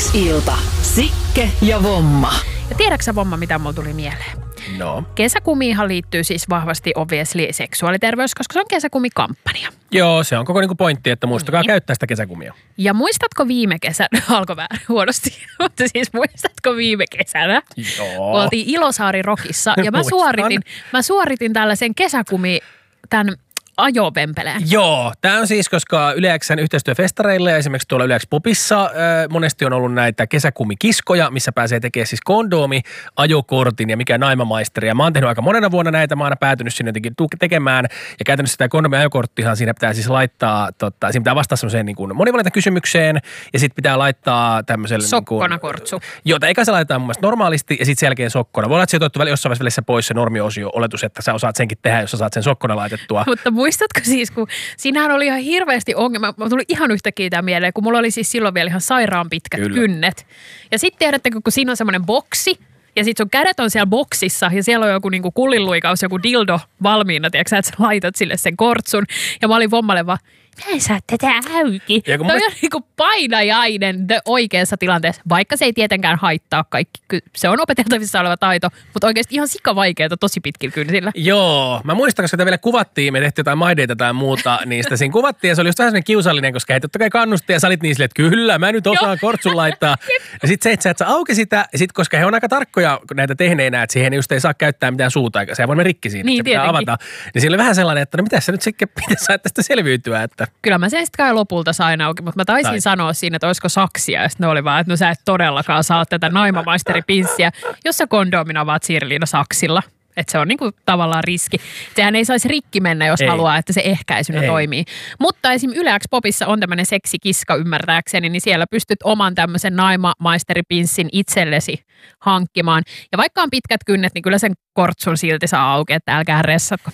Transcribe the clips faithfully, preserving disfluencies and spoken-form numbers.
Ilta. Sikke ja Vomma. Ja tiedätkö Vomma, mitä mulla tuli mieleen? No. Kesäkumiinhan liittyy siis vahvasti obviously seksuaaliterveys, koska se on kesäkumikampanja. Joo, se on koko niinku pointti, että muistakaa Niin. käyttää sitä kesäkumia. Ja muistatko viime kesänä, alkoi vähän huonosti, mutta siis muistatko viime kesänä, Joo. kun oltiin Ilosaari Rockissa ja mä Muistan. suoritin, mä suoritin tällaisen kesäkumi, tämän ajopempeleen. Joo, tämä on siis, koska Yle X:n yhteistyöfestareilla ja esimerkiksi tuolla Yle X Popissa äh, monesti on ollut näitä kesäkumikiskoja, missä pääsee tekemään siis kondoomi, ajokortin ja mikä naimamaisteri. Ja mä oon tehnyt aika monena vuonna näitä, mä oon aina päätynyt sinne jotenkin tekemään. Ja käytännössä tämä kondomi ajokorttihan siinä pitää siis laittaa, tota, siinä pitää vastata semmoiseen niin kuin monivalintakysymykseen ja sitten pitää laittaa tämmöiselle Sokkona niin kuin, kortsu. Joo, tai eikä se laitetaan mun mielestä normaalisti ja sitten sen jälkeen sokkona. Voi olla, että se on otettu jossain välissä pois se normiosio, oletus, että sä osaat senkin tehdä, jos sä saat sen sokkona laitettua. Mutta muistatko siis, kun siinähän oli ihan hirveästi ongelma. Mä tuli ihan yhtäkkiä tämä mieleen, kun mulla oli siis silloin vielä ihan sairaan pitkät Kyllä. kynnet. Ja sitten tiedättekö, kun siinä on semmoinen boksi, ja sitten sun kädet on siellä boksissa, ja siellä on joku niinku kullinluikaus, joku dildo valmiina, tiedätkö että sä laitat sille sen kortsun. Ja mä olin Vommalle vaan, mä en saa tätä auki. Toi mä... on niinku painajainen oikeassa tilanteessa, vaikka se ei tietenkään haittaa kaikki. Se on opeteltavissa oleva taito, mutta oikeasti ihan sikavaikeeta tosi pitkillä kynsillä. Joo, mä muistan, koska sitä vielä kuvattiin, me tehtiin jotain maideita tai muuta, niin sitä siinä kuvattiin ja se oli just vähän sellainen kiusallinen, koska he totta kai kannusti ja sä olit niin silleen, että kyllä, mä nyt osaan kortsun laittaa. Ja sit se, että sä et saa auki sitä, ja sit koska he on aika tarkkoja näitä tehneinä, että siihen just ei saa käyttää mitään suuta, eikä se ei voi rikki siinä, Niin, se pitää tietenkin. avata. Niin siinä oli vähän sellainen, että no mitä sä nyt sitten miten sä et tästä selviytyä, että... Kyllä mä sen sitten kai lopulta sain auki, mutta mä taisin Tai. sanoa siinä, että olisiko saksia. Ja sitten ne oli vaan, että no sä et todellakaan saa tätä naimamaisteripinssiä, jos sä kondoomina avaat Sirliina saksilla. Että se on niinku tavallaan riski. Sehän ei saisi rikki mennä, jos Ei. haluaa, että se ehkäisynä Ei. toimii. Mutta esim. Yle X Popissa on tämmöinen seksikiska ymmärtääkseni, niin siellä pystyt oman tämmöisen naimamaisteripinssin itsellesi hankkimaan. Ja vaikka on pitkät kynnet, niin kyllä sen kortsun silti saa auki, että älkää ressatko.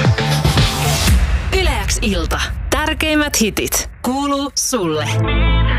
Yle X Ilta. Tärkeimmät hitit kuuluu sulle.